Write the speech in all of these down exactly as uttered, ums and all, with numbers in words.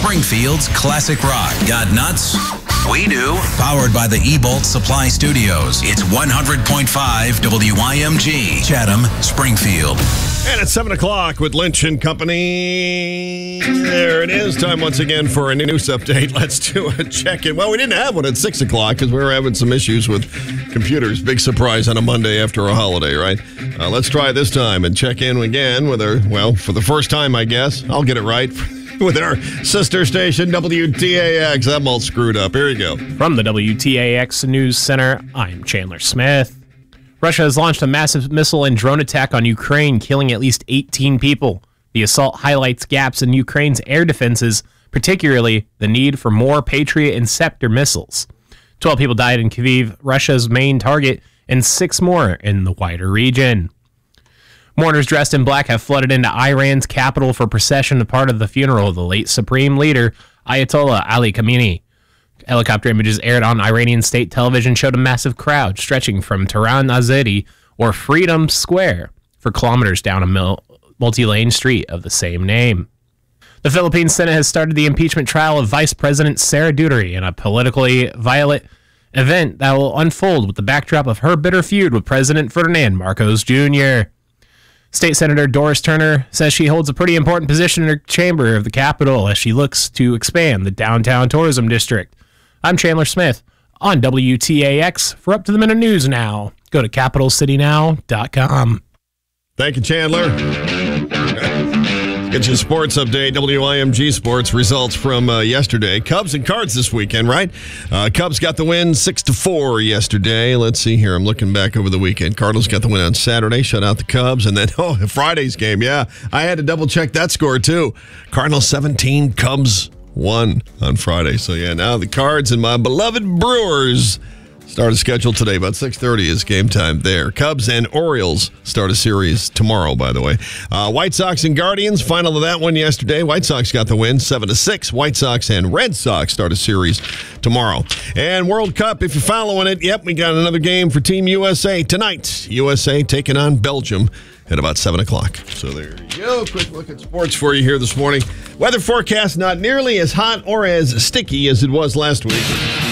Springfield's classic rock. Got nuts? We do. Powered by the eBolt Supply Studios. It's one hundred point five W I M G, Chatham, Springfield. And it's seven o'clock with Lynch and Company. There it is. Time once again for a news update. Let's do a check-in. Well, we didn't have one at six o'clock because we were having some issues with computers. Big surprise on a Monday after a holiday, right? Uh, let's try this time and check in again with our, well, for the first time, I guess. I'll get it right. With our sister station, W T A X. I'm all screwed up. Here you go. From the W T A X News Center, I'm Chandler Smith. Russia has launched a massive missile and drone attack on Ukraine, killing at least eighteen people. The assault highlights gaps in Ukraine's air defenses, particularly the need for more Patriot and Scepter missiles. twelve people died in Kyiv, Russia's main target, and six more in the wider region. Mourners dressed in black have flooded into Iran's capital for procession, a part of the funeral of the late supreme leader, Ayatollah Ali Khamenei. Helicopter images aired on Iranian state television showed a massive crowd stretching from Tehran Azadi, or Freedom Square, for kilometers down a multi-lane street of the same name. The Philippine Senate has started the impeachment trial of Vice President Sara Duterte in a politically violent event that will unfold with the backdrop of her bitter feud with President Ferdinand Marcos Junior State Senator Doris Turner says she holds a pretty important position in her chamber of the Capitol as she looks to expand the downtown tourism district. I'm Chandler Smith on W T A X for Up to the Minute News Now. Go to capital city now dot com. Thank you, Chandler. Get you a sports update. W I M G Sports results from uh, yesterday. Cubs and Cards this weekend, right? Uh, Cubs got the win six to four yesterday. Let's see here. I'm looking back over the weekend. Cardinals got the win on Saturday, shut out the Cubs. And then, oh, Friday's game. Yeah, I had to double check that score, too. Cardinals seventeen, Cubs one on Friday. So, yeah, now the Cards and my beloved Brewers start a schedule today. About six thirty is game time there. Cubs and Orioles start a series tomorrow, by the way. Uh, White Sox and Guardians, final of that one yesterday. White Sox got the win, seven to six. White Sox and Red Sox start a series tomorrow. And World Cup, if you're following it, yep, we got another game for Team U S A tonight. U S A taking on Belgium at about seven o'clock. So there you go. Quick look at sports for you here this morning. Weather forecast not nearly as hot or as sticky as it was last week.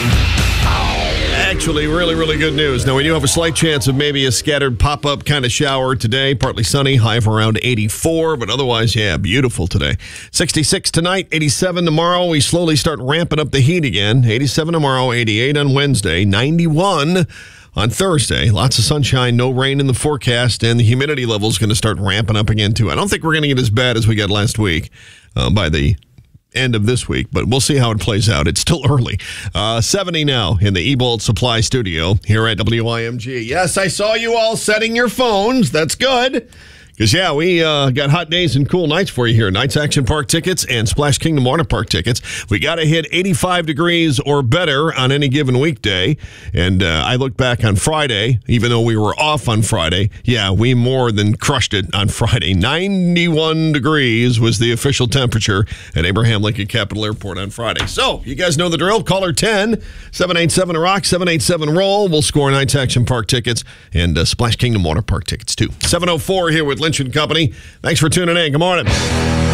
Actually, really, really good news. Now, we do have a slight chance of maybe a scattered pop-up kind of shower today. Partly sunny, high of around eighty-four, but otherwise, yeah, beautiful today. sixty-six tonight, eighty-seven tomorrow. We slowly start ramping up the heat again. eighty-seven tomorrow, eighty-eight on Wednesday, ninety-one on Thursday. Lots of sunshine, no rain in the forecast, and the humidity level is going to start ramping up again, too. I don't think we're going to get as bad as we got last week uh, by the end of this week, but we'll see how it plays out. It's still early. Uh, seventy now in the eBolt Supply Studio here at W I M G. Yes, I saw you all setting your phones. That's good. Because, yeah, we uh, got hot days and cool nights for you here. Knights Action Park tickets and Splash Kingdom Water Park tickets. We got to hit eighty-five degrees or better on any given weekday. And uh, I look back on Friday, even though we were off on Friday. Yeah, we more than crushed it on Friday. ninety-one degrees was the official temperature at Abraham Lincoln Capital Airport on Friday. So, you guys know the drill. Caller ten, seven eight seven, ROCK, seven eight seven, ROLL. We'll score Knights Action Park tickets and uh, Splash Kingdom Water Park tickets, too. seven oh four here with Lynch and Company. Thanks for tuning in. Good morning.